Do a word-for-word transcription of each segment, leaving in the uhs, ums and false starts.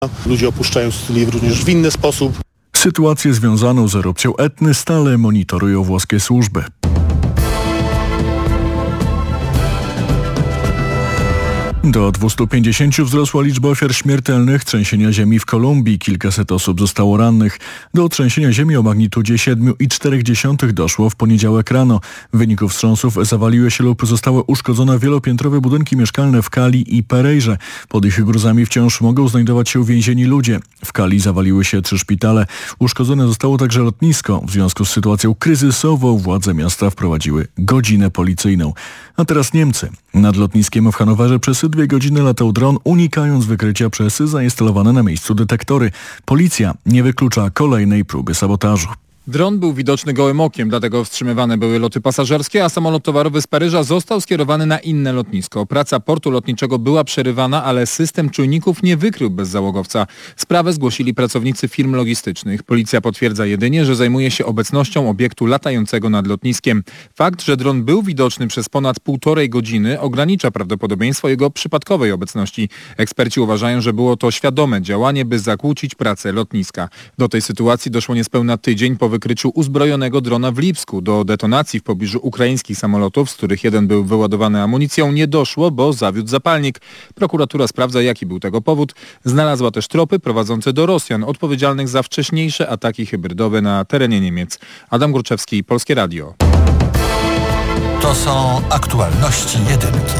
Ludzie opuszczają Sycylię również w inny sposób. Sytuację związaną z erupcją Etny stale monitorują włoskie służby. Do dwustu pięćdziesięciu wzrosła liczba ofiar śmiertelnych trzęsienia ziemi w Kolumbii. Kilkaset osób zostało rannych. Do trzęsienia ziemi o magnitudzie siedem przecinek cztery doszło w poniedziałek rano. W wyniku wstrząsów zawaliły się lub zostały uszkodzone wielopiętrowe budynki mieszkalne w Cali i Perejrze. Pod ich gruzami wciąż mogą znajdować się uwięzieni ludzie. W Cali zawaliły się trzy szpitale. Uszkodzone zostało także lotnisko. W związku z sytuacją kryzysową władze miasta wprowadziły godzinę policyjną. A teraz Niemcy. Nad lotniskiem w Hanowerze przez dwie godziny latał dron, unikając wykrycia przez zainstalowane na miejscu detektory. Policja nie wyklucza kolejnej próby sabotażu. Dron był widoczny gołym okiem, dlatego wstrzymywane były loty pasażerskie, a samolot towarowy z Paryża został skierowany na inne lotnisko. Praca portu lotniczego była przerywana, ale system czujników nie wykrył bezzałogowca. Sprawę zgłosili pracownicy firm logistycznych. Policja potwierdza jedynie, że zajmuje się obecnością obiektu latającego nad lotniskiem. Fakt, że dron był widoczny przez ponad półtorej godziny, ogranicza prawdopodobieństwo jego przypadkowej obecności. Eksperci uważają, że było to świadome działanie, by zakłócić pracę lotniska. Do tej sytuacji doszło niespełna tydzień po wykryciu uzbrojonego drona w Lipsku. Do detonacji w pobliżu ukraińskich samolotów, z których jeden był wyładowany amunicją, nie doszło, bo zawiódł zapalnik. Prokuratura sprawdza, jaki był tego powód. Znalazła też tropy prowadzące do Rosjan, odpowiedzialnych za wcześniejsze ataki hybrydowe na terenie Niemiec. Adam Górczewski, Polskie Radio. To są aktualności jedynki.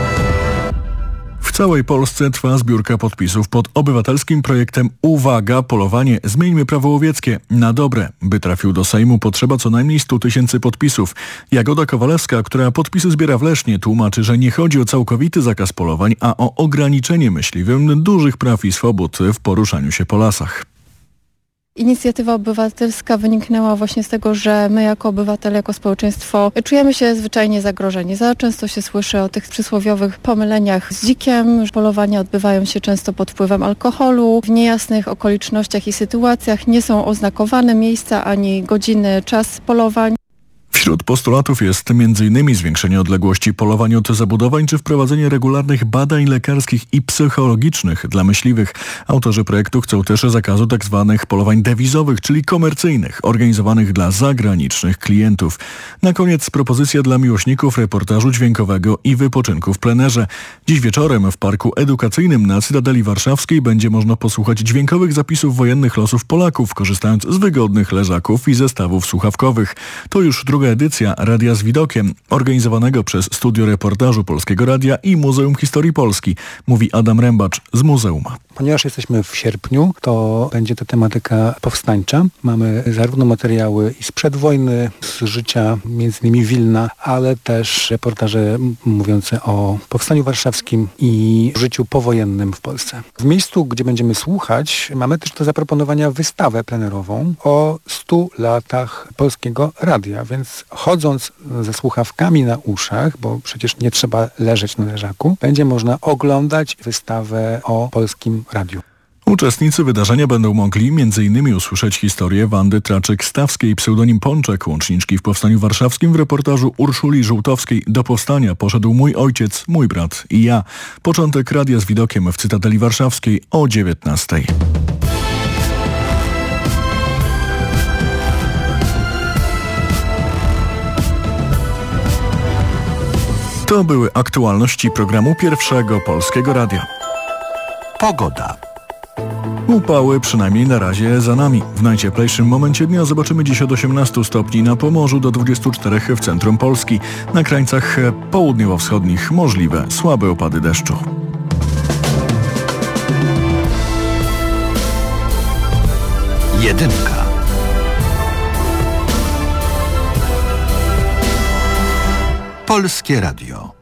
W całej Polsce trwa zbiórka podpisów pod obywatelskim projektem Uwaga, polowanie, zmieńmy prawo łowieckie na dobre. By trafił do Sejmu, potrzeba co najmniej stu tysięcy podpisów. Jagoda Kowalewska, która podpisy zbiera w Lesznie, tłumaczy, że nie chodzi o całkowity zakaz polowań, a o ograniczenie myśliwym dużych praw i swobód w poruszaniu się po lasach. Inicjatywa obywatelska wyniknęła właśnie z tego, że my jako obywatele, jako społeczeństwo czujemy się zwyczajnie zagrożeni. Za często się słyszy o tych przysłowiowych pomyleniach z dzikiem. Polowania odbywają się często pod wpływem alkoholu. W niejasnych okolicznościach i sytuacjach nie są oznakowane miejsca ani godziny, czas polowań. Wśród postulatów jest między innymi zwiększenie odległości polowań od zabudowań czy wprowadzenie regularnych badań lekarskich i psychologicznych dla myśliwych. Autorzy projektu chcą też zakazu tzw. polowań dewizowych, czyli komercyjnych, organizowanych dla zagranicznych klientów. Na koniec propozycja dla miłośników reportażu dźwiękowego i wypoczynku w plenerze. Dziś wieczorem w Parku Edukacyjnym na Cytadeli Warszawskiej będzie można posłuchać dźwiękowych zapisów wojennych losów Polaków, korzystając z wygodnych leżaków i zestawów słuchawkowych. To już druga edycja Radia z Widokiem, organizowanego przez Studio Reportażu Polskiego Radia i Muzeum Historii Polski, mówi Adam Rębacz z muzeum. Ponieważ jesteśmy w sierpniu, to będzie to tematyka powstańcza. Mamy zarówno materiały i sprzed wojny, z życia między innymi Wilna, ale też reportaże mówiące o Powstaniu Warszawskim i życiu powojennym w Polsce. W miejscu, gdzie będziemy słuchać, mamy też do zaproponowania wystawę plenerową o stu latach Polskiego Radia, więc chodząc ze słuchawkami na uszach, bo przecież nie trzeba leżeć na leżaku, będzie można oglądać wystawę o Polskim Radiu. Uczestnicy wydarzenia będą mogli między innymi usłyszeć historię Wandy Traczyk-Stawskiej, pseudonim Pączek, łączniczki w Powstaniu Warszawskim. W reportażu Urszuli Żółtowskiej do powstania poszedł mój ojciec, mój brat i ja. Początek Radia z Widokiem w Cytadeli Warszawskiej o dziewiętnastej. To były aktualności programu Pierwszego Polskiego Radia. Pogoda. Upały przynajmniej na razie za nami. W najcieplejszym momencie dnia zobaczymy dziś od osiemnastu stopni na Pomorzu do dwudziestu czterech w centrum Polski. Na krańcach południowo-wschodnich możliwe słabe opady deszczu. Jedynka. Polskie Radio.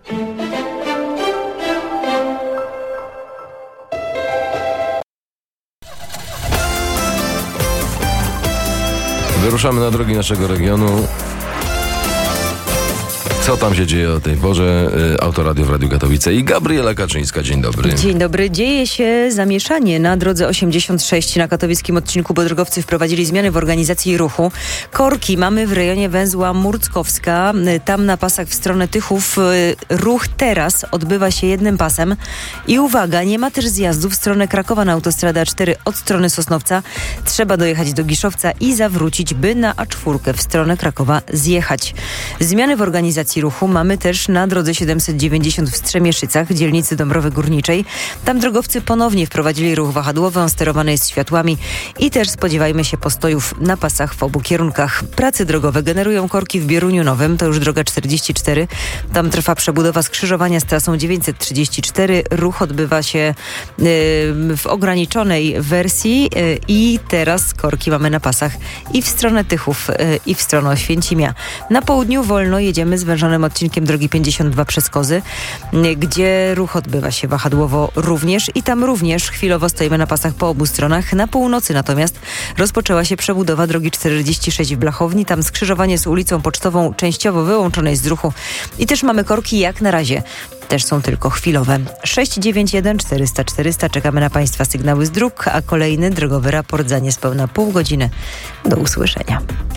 Wyruszamy na drogi naszego regionu. Co tam się dzieje o tej porze? Autoradio w Radiu Katowice i Gabriela Kaczyńska. Dzień dobry. Dzień dobry. Dzieje się zamieszanie na drodze osiemdziesiąt sześć na katowickim odcinku, bo drogowcy wprowadzili zmiany w organizacji ruchu. Korki mamy w rejonie węzła Murckowska. Tam na pasach w stronę Tychów ruch teraz odbywa się jednym pasem. I uwaga, nie ma też zjazdu w stronę Krakowa na autostradę A cztery od strony Sosnowca. Trzeba dojechać do Giszowca i zawrócić, by na A cztery w stronę Krakowa zjechać. Zmiany w organizacji ruchu mamy też na drodze siedemset dziewięćdziesiąt w Strzemieszycach, dzielnicy Dąbrowy Górniczej. Tam drogowcy ponownie wprowadzili ruch wahadłowy, on sterowany jest światłami i też spodziewajmy się postojów na pasach w obu kierunkach. Prace drogowe generują korki w Bieruniu Nowym, to już droga czterdzieści cztery. Tam trwa przebudowa skrzyżowania z trasą dziewięćset trzydzieści cztery. Ruch odbywa się yy, w ograniczonej wersji yy, i teraz korki mamy na pasach i w stronę Tychów, yy, i w stronę Oświęcimia. Na południu wolno jedziemy zwężonym odcinkiem drogi pięćdziesiąt dwa przez Kozy, yy, gdzie ruch odbywa się wahadłowo również i tam również chwilowo stoimy na pasach po obu stronach. Na północy natomiast rozpoczęła się przebudowa drogi czterdzieści sześć w Blachowni. Tam skrzyżowanie z ulicą Pocztową częściowo wyłączone jest z ruchu i też mamy korki jak na razie. Też są tylko chwilowe. sześć dziewięć jeden czterysta czterysta. Czekamy na Państwa sygnały z dróg, a kolejny drogowy raport za niespełna pół godziny. Do usłyszenia.